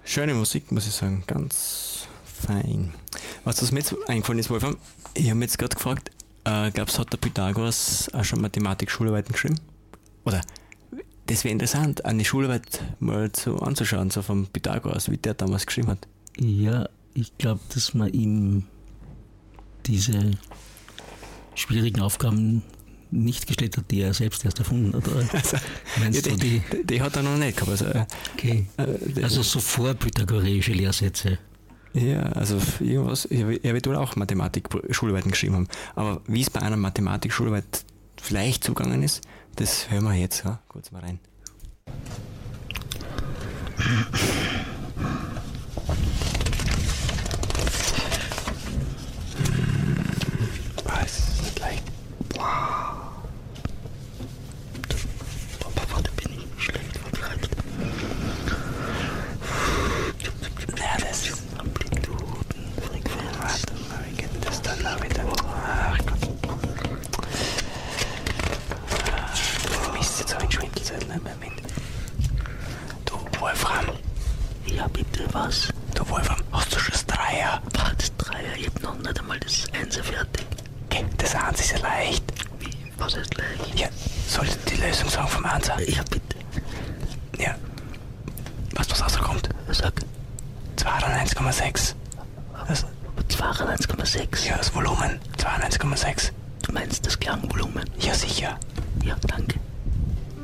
Schöne Musik, muss ich sagen. Ganz fein. Was mir jetzt eingefallen ist, Wolfram, ich habe mich jetzt gerade gefragt, glaubst du, hat der Pythagoras auch schon Mathematik-Schularbeiten geschrieben? Oder, das wäre interessant, eine Schularbeit mal so anzuschauen, so vom Pythagoras, wie der damals geschrieben hat. Ja, ich glaube, dass man ihm diese schwierigen Aufgaben nicht gestellt hat, die er selbst erst erfunden hat. Oder? Also, Meinst du die hat er noch nicht gehabt. Also, okay. Also so vorpythagoreische Lehrsätze. Ja, also irgendwas, er wird wohl auch Mathematik-Schularbeiten geschrieben haben. Aber wie es bei einer Mathematik-Schularbeit vielleicht zugangen ist, das hören wir jetzt, ja? Kurz mal rein. Es ist nicht leicht. Warte, bin ich schlecht vorbereitet. Ja, das ist Amplituden, Frequenz. Warte mal, wie geht das dann da wieder? Ach Gott. Du bist jetzt so ein Schwindelzettel, ne? Moment. Du, Wolfram. Ja, bitte, was? Du, Wolfram, hast du schon das Dreier? Das Dreier, ich hab noch nicht einmal das Einser fertig. Okay, das Eins ist ja leicht. Wie? Was heißt leicht? Ja, soll ich die Lösung sagen vom Einser? Ja, bitte. Ja. Weißt du, was rauskommt? Sag. 201,6. Das, 201,6. ja, das Volumen. 201,6. Du meinst das Klangvolumen? Ja, sicher. Ja, danke.